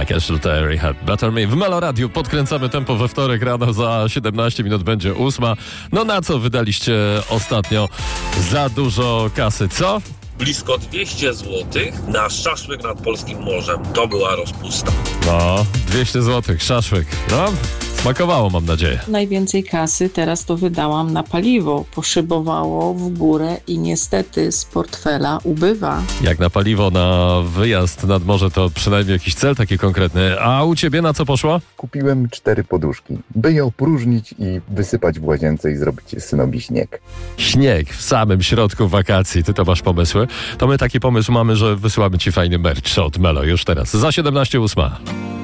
Cash Terry Had Better Me. W Melo Radiu podkręcamy tempo we wtorek rano, za 17 minut będzie 8. No na co wydaliście ostatnio za dużo kasy, co? Blisko 200 zł na szaszłyk nad polskim morzem. To była rozpusta. No, 200 zł, szaszłyk. No, smakowało, mam nadzieję. Najwięcej kasy teraz to wydałam na paliwo. Poszybowało w górę i niestety z portfela ubywa. Jak na paliwo na wyjazd nad morze, to przynajmniej jakiś cel taki konkretny. A u ciebie na co poszło? Kupiłem 4 poduszki, by je opróżnić i wysypać w łazience i zrobić synowi śnieg. Śnieg w samym środku wakacji. Ty to masz pomysły? To my taki pomysł mamy, że wysyłamy ci fajny merch od Melo już teraz. Za 17:08.